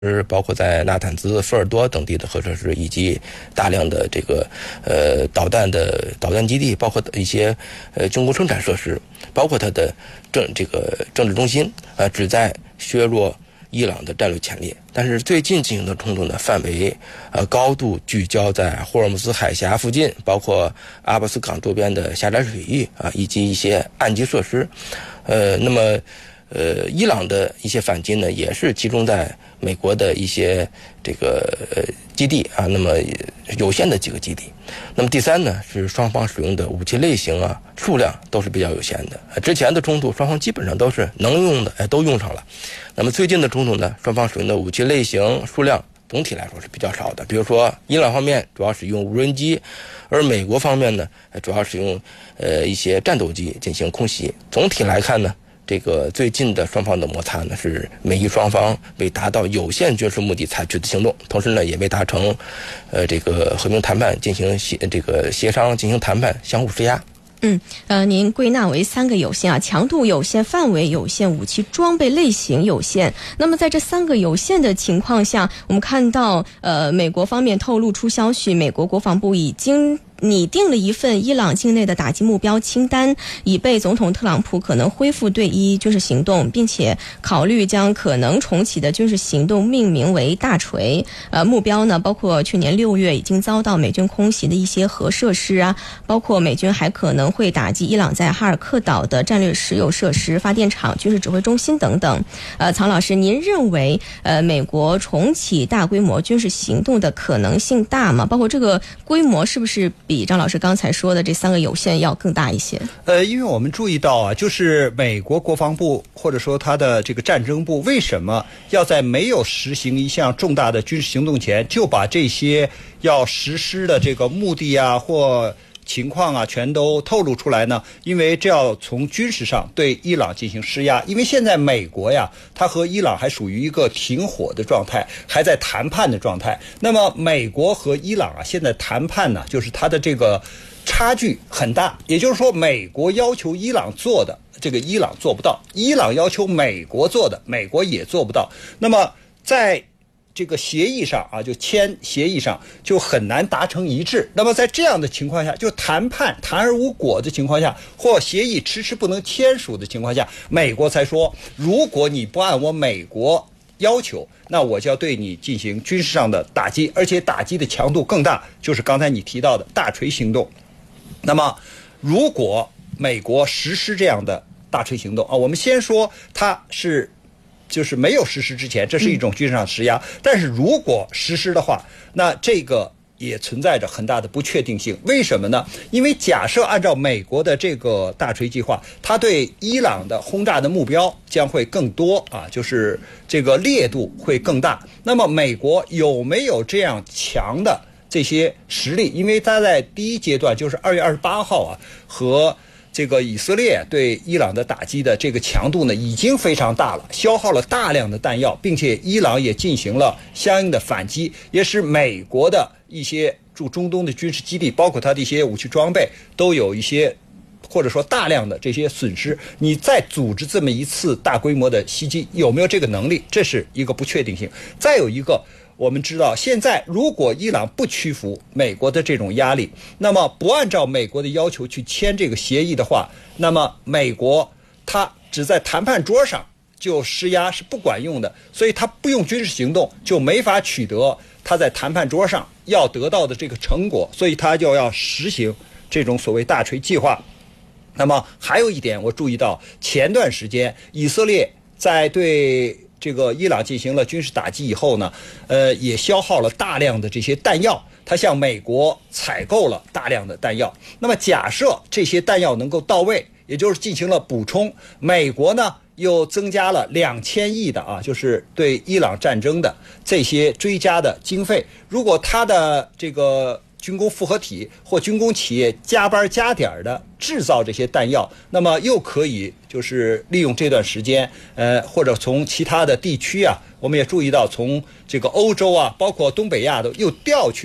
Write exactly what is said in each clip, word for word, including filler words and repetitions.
包括在纳坦兹、福尔多等地的核设施，以及大量的这个呃导弹的导弹基地，包括一些呃军工生产设施，包括它的政这个政治中心，呃，旨在削弱伊朗的战略潜力。但是最近进行的冲突呢，范围呃高度聚焦在霍尔木兹海峡附近，包括阿巴斯港周边的狭窄水域啊，以及一些岸基设施。呃，那么呃，伊朗的一些反击呢，也是集中在美国的一些这个呃基地啊，那么有限的几个基地。那么第三呢，是双方使用的武器类型啊、数量都是比较有限的。呃、之前的冲突，双方基本上都是能用的，哎，都用上了。那么最近的冲突呢，双方使用的武器类型、数量总体来说是比较少的。比如说，伊朗方面主要使用无人机，而美国方面呢，主要使用呃一些战斗机进行空袭。总体来看呢，这个最近的双方的摩擦呢，是美伊双方为达到有限军事目的采取的行动，同时呢，也未达成，呃，这个和平谈判进行协这个协商进行谈判，相互施压。 嗯，呃，您归纳为三个有限啊，强度有限、范围有限、武器装备类型有限。那么在这三个有限的情况下，我们看到，呃，美国方面透露出消息，美国国防部已经拟定了一份伊朗境内的打击目标清单，以备总统特朗普可能恢复对伊军事行动，并且考虑将可能重启的军事行动命名为大锤。呃，目标呢，包括去年六月已经遭到美军空袭的一些核设施啊，包括美军还可能会打击伊朗在哈尔克岛的战略石油设施、发电厂、军事指挥中心等等。呃，曹老师，您认为呃美国重启大规模军事行动的可能性大吗？包括这个规模是不是比张老师刚才说的这三个有限要更大一些？ 呃，因为我们注意到啊，就是美国国防部或者说他的这个战争部为什么要在没有实行一项重大的军事行动前，就把这些要实施的这个目的啊或情况啊全都透露出来呢？因为这要从军事上对伊朗进行施压。因为现在美国呀，它和伊朗还属于一个停火的状态，还在谈判的状态。那么美国和伊朗啊，现在谈判呢，就是它的这个差距很大。也就是说，美国要求伊朗做的，这个伊朗做不到；伊朗要求美国做的，美国也做不到。那么在这个协议上啊，就签协议上就很难达成一致。那么在这样的情况下，就谈判谈而无果的情况下，或协议迟迟不能签署的情况下，美国才说，如果你不按我美国要求，那我就要对你进行军事上的打击，而且打击的强度更大，就是刚才你提到的大锤行动。那么如果美国实施这样的大锤行动啊，我们先说它是就是没有实施之前，这是一种军事上施压、嗯、但是如果实施的话，那这个也存在着很大的不确定性。为什么呢？因为假设按照美国的这个大锤计划，它对伊朗的轰炸的目标将会更多啊，就是这个烈度会更大。那么美国有没有这样强的这些实力？因为它在第一阶段，就是二月二十八号啊，和这个以色列对伊朗的打击的这个强度呢，已经非常大了，消耗了大量的弹药，并且伊朗也进行了相应的反击，也使美国的一些驻中东的军事基地，包括它的一些武器装备，都有一些或者说大量的这些损失。你再组织这么一次大规模的袭击，有没有这个能力？这是一个不确定性。再有一个，我们知道现在如果伊朗不屈服美国的这种压力，那么不按照美国的要求去签这个协议的话，那么美国它只在谈判桌上就施压是不管用的，所以它不用军事行动就没法取得它在谈判桌上要得到的这个成果，所以它就要实行这种所谓大锤计划。那么还有一点我注意到，前段时间以色列在对这个伊朗进行了军事打击以后呢，呃，也消耗了大量的这些弹药，他向美国采购了大量的弹药。那么假设这些弹药能够到位，也就是进行了补充，美国呢又增加了两千亿的啊，就是对伊朗战争的这些追加的经费。如果他的这个军工复合体或军工企业加班加点的制造这些弹药，那么又可以就是利用这段时间，呃，或者从其他的地区啊，我们也注意到从这个欧洲啊，包括东北亚都又调去了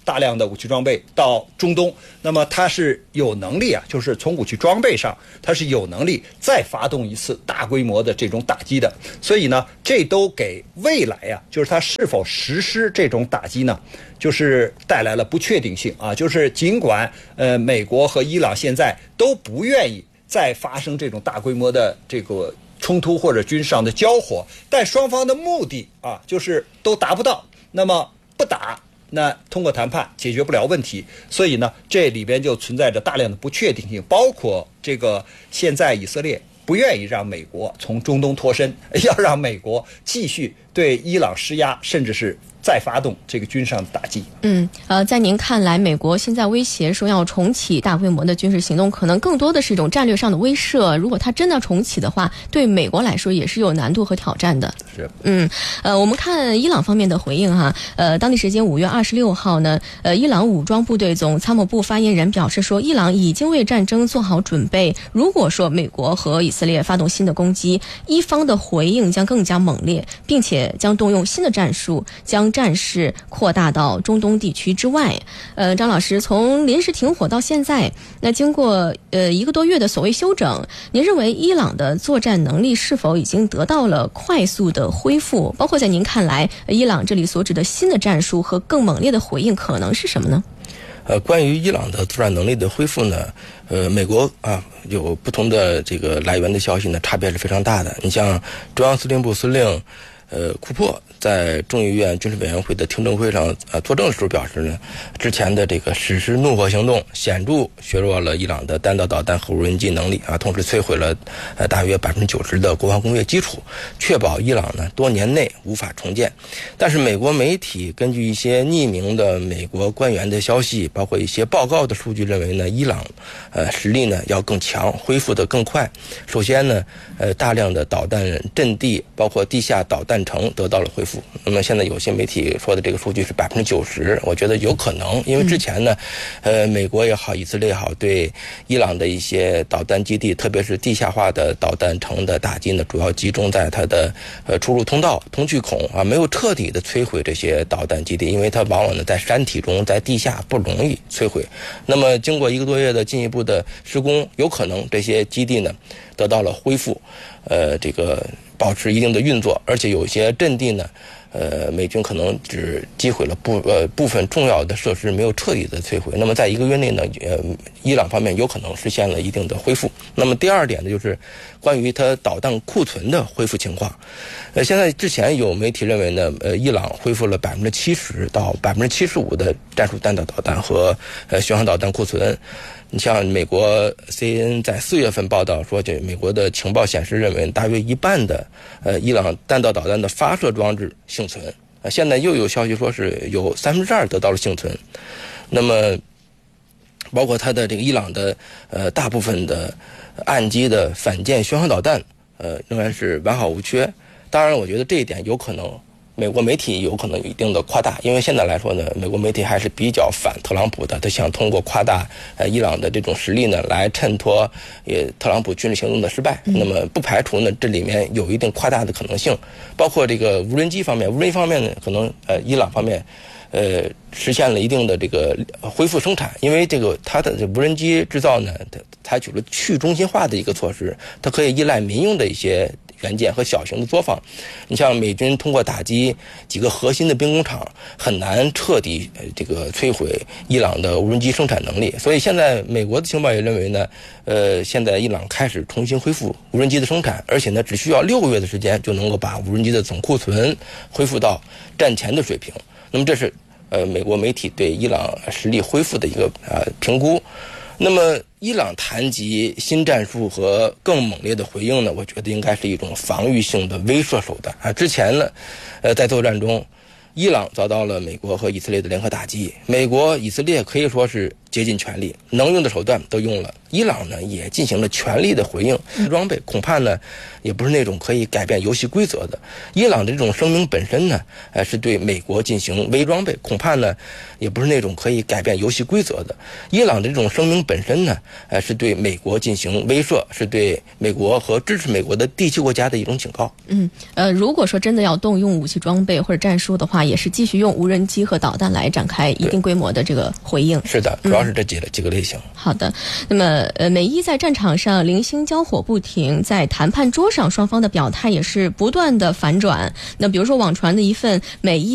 大量的武器装备到中东，那么它是有能力啊，就是从武器装备上，它是有能力再发动一次大规模的这种打击的。所以呢，这都给未来啊，就是它是否实施这种打击呢，就是带来了不确定性啊。就是尽管呃美国和伊朗现在都不愿意再发生这种大规模的这个冲突或者军事上的交火，但双方的目的啊，就是都达不到。那么不打，那通过谈判解决不了问题，所以呢，这里边就存在着大量的不确定性，包括这个现在以色列不愿意让美国从中东脱身，要让美国继续对伊朗施压，甚至是再发动这个军事上的打击。 嗯，呃，在您看来，美国现在威胁说要重启大规模的军事行动，可能更多的是一种战略上的威慑。如果它真的重启的话，对美国来说也是有难度和挑战的。 是， 嗯，呃，我们看伊朗方面的回应哈，呃，当地时间五月二十六号呢，呃，伊朗武装部队总参谋部发言人表示说，伊朗已经为战争做好准备。如果说美国和以色列发动新的攻击，伊方的回应将更加猛烈，并且将动用新的战术，将战事扩大到中东地区之外。呃，张老师，从临时停火到现在，那经过呃一个多月的所谓休整，您认为伊朗的作战能力是否已经得到了快速的恢复？包括在您看来，伊朗这里所指的新的战术和更猛烈的回应可能是什么呢？ 呃，关于伊朗的作战能力的恢复呢，呃，美国啊有不同的这个来源的消息呢，差别是非常大的。你像中央司令部司令呃库珀在众议院军事委员会的听证会上呃作证的时候表示呢，之前的这个实施怒火行动显著削弱了伊朗的弹道导弹和无人机能力啊，同时摧毁了呃大约百分之九十的国防工业基础，确保伊朗呢多年内无法重建。但是美国媒体根据一些匿名的美国官员的消息，包括一些报告的数据认为呢，伊朗呃实力呢要更强，恢复得更快。首先呢，呃大量的导弹阵地，包括地下导弹城得到了恢复。那么现在有些媒体说的这个数据是百分之九十，我觉得有可能，因为之前呢，呃，美国也好，以色列也好，对伊朗的一些导弹基地，特别是地下化的导弹城的打击呢，主要集中在它的呃出入通道、通气孔啊，没有彻底的摧毁这些导弹基地，因为它往往呢在山体中，在地下不容易摧毁。那么经过一个多月的进一步的施工，有可能这些基地呢得到了恢复，呃，这个保持一定的运作，而且有一些阵地呢，呃，美军可能只击毁了部呃部分重要的设施，没有彻底的摧毁。那么在一个月内呢，呃，伊朗方面有可能实现了一定的恢复。那么第二点呢，就是关于它导弹库存的恢复情况。呃，现在之前有媒体认为呢，呃，伊朗恢复了百分之七十到百分之七十五的战术弹道导弹和呃巡航导弹库存。你像美国 C N N 在四月份报道说，就美国的情报显示认为，大约一半的呃伊朗弹道导弹的发射装置幸存。啊，现在又有消息说是有三分之二得到了幸存。那么，包括它的这个伊朗的呃大部分的岸基的反舰巡航导弹，呃仍然是完好无缺。当然，我觉得这一点有可能。美国媒体有可能有一定的夸大，因为现在来说呢，美国媒体还是比较反特朗普的，他想通过夸大呃伊朗的这种实力呢，来衬托也特朗普军事行动的失败。那么不排除呢，这里面有一定夸大的可能性，包括这个无人机方面，无人机方面呢，可能呃伊朗方面呃实现了一定的这个恢复生产，因为这个它的无人机制造呢，它采取了去中心化的一个措施，它可以依赖民用的一些元件和小型的作坊。你像美军通过打击几个核心的兵工厂，很难彻底呃这个摧毁伊朗的无人机生产能力。所以现在美国的情报也认为呢，呃，现在伊朗开始重新恢复无人机的生产，而且呢，只需要六个月的时间就能够把无人机的总库存恢复到战前的水平。那么这是呃美国媒体对伊朗实力恢复的一个呃评估。那么伊朗谈及新战术和更猛烈的回应呢，我觉得应该是一种防御性的威慑手段啊。之前呢，呃，在作战中，伊朗遭到了美国和以色列的联合打击，美国、以色列可以说是竭尽全力，能用的手段都用了。伊朗呢也进行了全力的回应，装备恐怕呢也不是那种可以改变游戏规则的。伊朗的这种声明本身呢，呃是对美国进行微装备，恐怕呢也不是那种可以改变游戏规则的。伊朗的这种声明本身呢，呃是对美国进行威慑，是对美国和支持美国的地区国家的一种警告。 嗯，呃，如果说真的要动用武器装备或者战术的话，也是继续用无人机和导弹来展开一定规模的这个回应。 是的，主要是这几个、嗯、几个类型。 好的，那么呃，美伊在战场上零星交火不停，在谈判桌上双方的表态也是不断的反转。那比如说网传的一份美伊